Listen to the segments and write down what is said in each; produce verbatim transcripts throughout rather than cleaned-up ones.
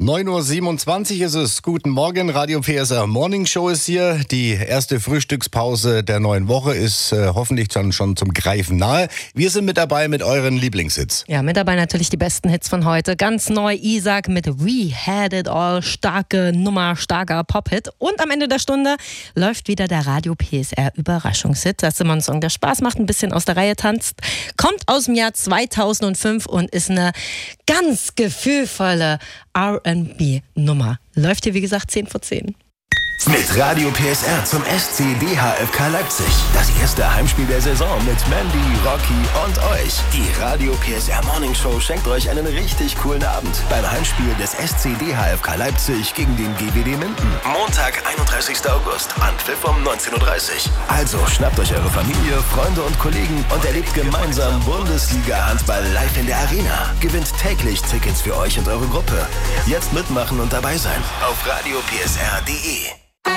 neun Uhr siebenundzwanzig ist es. Guten Morgen, Radio P S R Morning Show ist hier. Die erste Frühstückspause der neuen Woche ist äh, hoffentlich schon, schon zum Greifen nahe. Wir sind mit dabei mit euren Lieblingshits. Ja, mit dabei natürlich die besten Hits von heute. Ganz neu Isaac mit We Had It All. Starke Nummer, starker Pop-Hit. Und am Ende der Stunde läuft wieder der Radio P S R Überraschungshit. Das ist immer ein Song, der Spaß macht, ein bisschen aus der Reihe tanzt. Kommt aus dem Jahr zweitausendfünf und ist eine ganz gefühlvolle R and B-Nummer. Läuft hier, wie gesagt, zehn vor zehn. Mit Radio P S R zum S C D H F K Leipzig. Das erste Heimspiel der Saison mit Mandy, Rocky und euch. Die Radio P S R Morning Show schenkt euch einen richtig coolen Abend beim Heimspiel des S C D H F K Leipzig gegen den G W D Minden. Montag, einunddreißigster August, Anpfiff um neunzehn Uhr dreißig. Also schnappt euch eure Familie, Freunde und Kollegen und erlebt gemeinsam Bundesliga-Handball live in der Arena. Gewinnt täglich Tickets für euch und eure Gruppe. Jetzt mitmachen und dabei sein auf radio p s r punkt d e.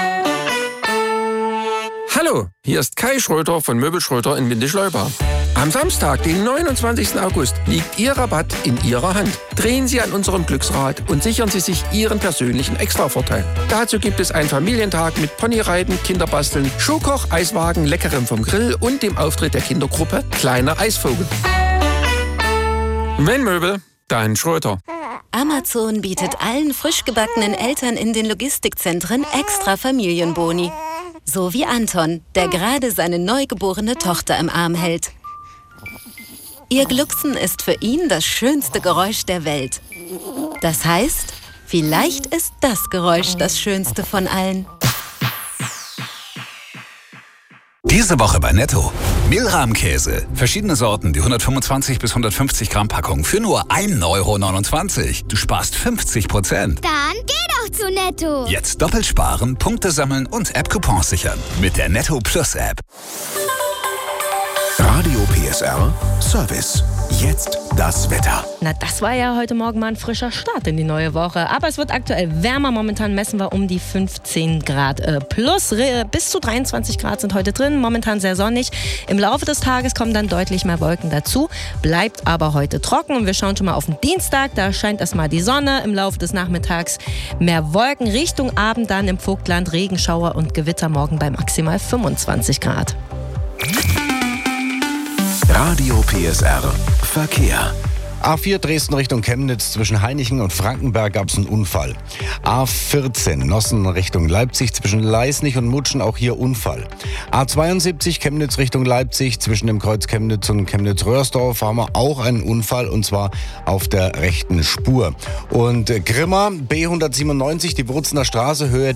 Hallo, hier ist Kai Schröter von Möbel Schröter in Windischleuba. Am Samstag, den neunundzwanzigsten August, liegt Ihr Rabatt in Ihrer Hand. Drehen Sie an unserem Glücksrad und sichern Sie sich Ihren persönlichen Extravorteil. Dazu gibt es einen Familientag mit Ponyreiten, Kinderbasteln, Schuhkoch, Eiswagen, Leckerem vom Grill und dem Auftritt der Kindergruppe Kleiner Eisvogel. Wenn Möbel, dann Schröter. Amazon bietet allen frisch gebackenen Eltern in den Logistikzentren extra Familienboni. So wie Anton, der gerade seine neugeborene Tochter im Arm hält. Ihr Glucksen ist für ihn das schönste Geräusch der Welt. Das heißt, vielleicht ist das Geräusch das schönste von allen. Diese Woche bei Netto. Milrahmkäse. Verschiedene Sorten, die hundertfünfundzwanzig bis hundertfünfzig Gramm Packung für nur ein Euro neunundzwanzig. Du sparst fünfzig Prozent. Dann geh doch zu Netto. Jetzt doppelt sparen, Punkte sammeln und App-Coupons sichern. Mit der Netto Plus App. Radio P S R Service. Jetzt das Wetter. Na, das war ja heute Morgen mal ein frischer Start in die neue Woche. Aber es wird aktuell wärmer. Momentan messen wir um die fünfzehn Grad äh, plus. Re- bis zu dreiundzwanzig Grad sind heute drin. Momentan sehr sonnig. Im Laufe des Tages kommen dann deutlich mehr Wolken dazu. Bleibt aber heute trocken. Und wir schauen schon mal auf den Dienstag. Da scheint erstmal die Sonne. Im Laufe des Nachmittags mehr Wolken. Richtung Abend dann im Vogtland Regenschauer und Gewitter. Morgen bei maximal fünfundzwanzig Grad. Radio P S R Verkehr. A vier Dresden Richtung Chemnitz, zwischen Hainichen und Frankenberg gab es einen Unfall. A vierzehn Nossen Richtung Leipzig, zwischen Leisnig und Mutschen auch hier Unfall. A zweiundsiebzig Chemnitz Richtung Leipzig, zwischen dem Kreuz Chemnitz und Chemnitz-Röhrsdorf haben wir auch einen Unfall, und zwar auf der rechten Spur. Und Grimma, B hundertsiebenundneunzig, die Wurzener Straße, Höhe